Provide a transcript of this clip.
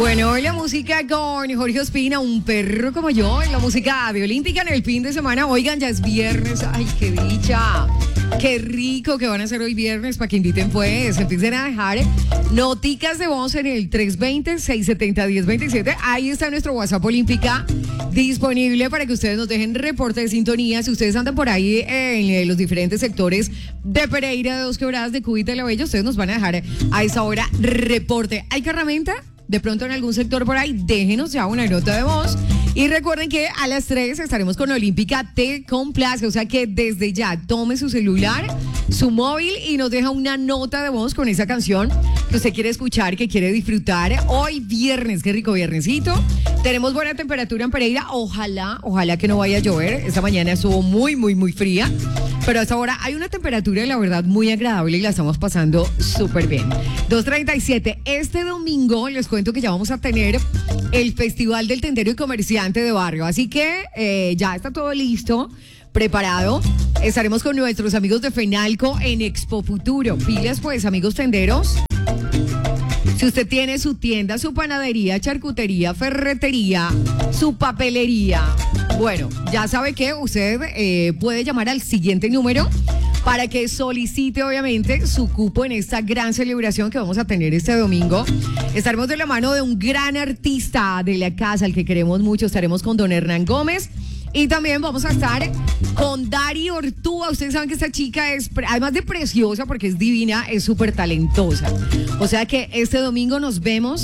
Bueno, hoy la música con Jorge Ospina, un perro como yo, en la música de Olímpica en el fin de semana. Oigan, ya es viernes, ay, qué dicha. Qué rico que van a hacer hoy viernes para que inviten pues, empiecen a dejar noticas de voz en el 320-670-1027. Ahí está nuestro WhatsApp Olímpica disponible para que ustedes nos dejen reporte de sintonía. Si ustedes andan por ahí en los diferentes sectores de Pereira, de Dos Quebradas, de Cúbita y La Bella, ustedes nos van a dejar a esa hora reporte. ¿Hay carramenta? De pronto en algún sector por ahí, déjenos ya una nota de voz. Y recuerden que a las 3 estaremos con Olímpica Te Complace. O sea que desde ya tome su celular, su móvil y nos deja una nota de voz con esa canción que usted quiere escuchar, que quiere disfrutar. Hoy viernes, qué rico viernesito. Tenemos buena temperatura en Pereira. Ojalá que no vaya a llover. Esta mañana estuvo muy fría. Pero hasta ahora hay una temperatura, la verdad, muy agradable y la estamos pasando súper bien. 2:37. Este domingo les cuento que ya vamos a tener el Festival del Tendero y Comerciante de Barrio. Así que ya está todo listo, preparado. Estaremos con nuestros amigos de Fenalco en Expo Futuro. Pilas pues, amigos tenderos. Si usted tiene su tienda, su panadería, charcutería, ferretería, su papelería, bueno, ya sabe que usted puede llamar al siguiente número para que solicite, obviamente, su cupo en esta gran celebración que vamos a tener este domingo. Estaremos de la mano de un gran artista de la casa, al que queremos mucho. Estaremos con don Hernán Gómez. Y también vamos a estar con Dari Ortúa. Ustedes saben que esta chica es, además de preciosa, porque es divina, es súper talentosa. O sea que este domingo nos vemos